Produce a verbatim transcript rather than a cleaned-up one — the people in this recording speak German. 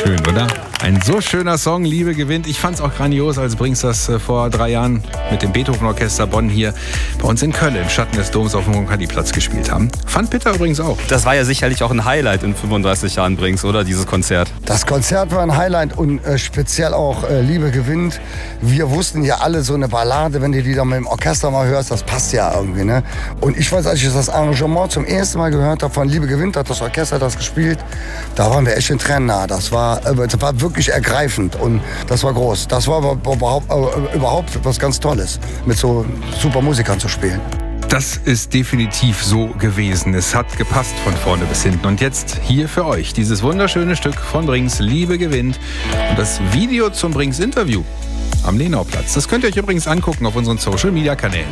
Schön, oder? Ein so schöner Song, Liebe gewinnt. Ich fand's auch grandios, als Brings das äh, vor drei Jahren mit dem Beethoven-Orchester Bonn hier bei uns in Köln im Schatten des Doms auf dem Roncalli-Platz gespielt haben. Fand Peter übrigens auch. Das war ja sicherlich auch ein Highlight in fünfunddreißig Jahren Brings, oder? Dieses Konzert. Das Konzert war ein Highlight und äh, speziell auch äh, Liebe gewinnt. Wir wussten ja alle, so eine Ballade, wenn du die dann mit dem Orchester mal hörst, das passt ja irgendwie, ne? Und ich weiß, als ich das Arrangement zum ersten Mal gehört habe von Liebe gewinnt, hat das Orchester das gespielt, da waren wir echt in Tränen nah. Das war, äh, das war wirklich ergreifend und das war groß. Das war überhaupt, äh, überhaupt was ganz Tolles, mit so super Musikern zu spielen. Das ist definitiv so gewesen. Es hat gepasst von vorne bis hinten. Und jetzt hier für euch dieses wunderschöne Stück von Brings, Liebe gewinnt. Und das Video zum Brings-Interview am Lenauplatz. Das könnt ihr euch übrigens angucken auf unseren Social-Media-Kanälen.